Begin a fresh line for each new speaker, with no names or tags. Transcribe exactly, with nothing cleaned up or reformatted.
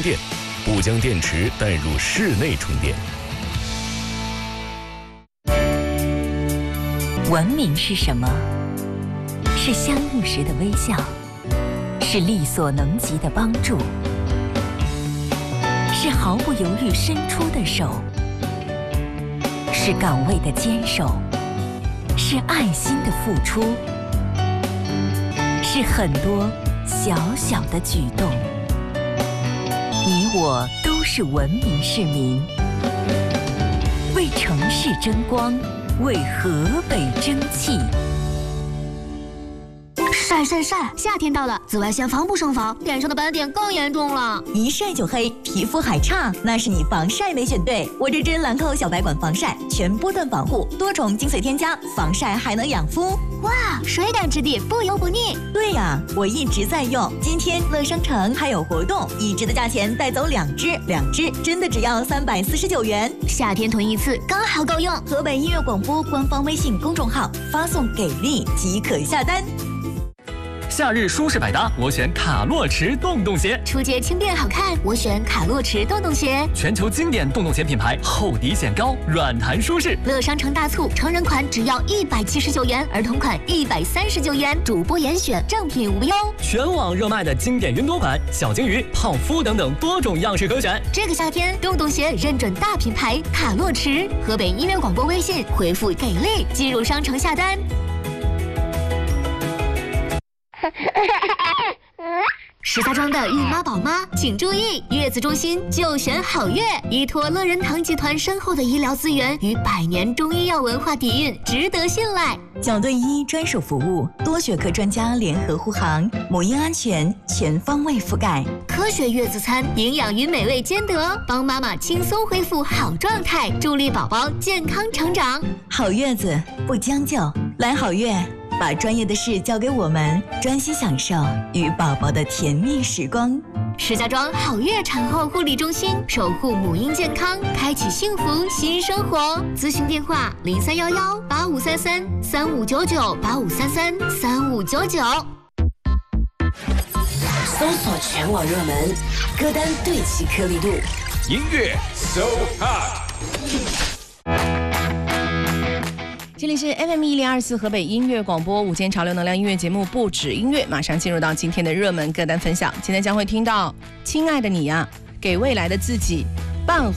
电，不将电池带入室内充电。
文明是什么？是相遇时的微笑，是力所能及的帮助，是毫不犹豫伸出的手，是岗位的坚守，是爱心的付出，是很多小小的举动。你我都是文明市民，为城市争光，为河北争气。
晒晒晒！夏天到了，紫外线防不胜防，脸上的斑点更严重了。
一晒就黑，皮肤还差，那是你防晒没选对。我这支兰蔻小白管防晒，全波段防护，多重精髓添加，防晒还能养肤。
哇，水感质地，不油不腻。
对呀，我一直在用。今天乐商城还有活动，一支的价钱带走两支，两支真的只要三百四十九元。
夏天囤一次，刚好够用。
河北音乐广播官方微信公众号发送给力即可下单。
夏日舒适百搭，我选卡洛驰洞洞鞋。
出街轻便好看，我选卡洛驰洞洞鞋。
全球经典洞洞鞋品牌，厚底显高，软弹舒适。
乐商城大促，成人款只要一百七十九元，儿童款一百三十九元，主播严选，正品无忧。
全网热卖的经典云朵款、小金鱼、泡芙等等多种样式可选。
这个夏天，洞洞鞋认准大品牌卡洛驰。河北音乐广播微信回复给力，进入商城下单。石家庄的孕妈宝妈请注意，月子中心就选好月，依托乐仁堂集团深厚的医疗资源与百年中医药文化底蕴，值得信赖。
角盾医专属服务，多学科专家联合护航，母婴安全全方位覆盖。
科学月子餐，营养与美味兼得，帮妈妈轻松恢复好状态，助力宝宝健康成长。
好月子不将就，来好月。把专业的事交给我们，专心享受与宝宝的甜蜜时光。
石家庄好月产后护理中心，守护母婴健康，开启幸福新生活。咨询电话：零三幺幺八五三三三五九九八五三三三五九九。
搜索全网热门歌单，对齐颗粒度，
音乐 So Hot。
这里是 F M 一零二四河北音乐广播午间潮流能量音乐节目不止音乐，马上进入到今天的热门歌单分享。今天将会听到《亲爱的你呀》，给未来的自己，半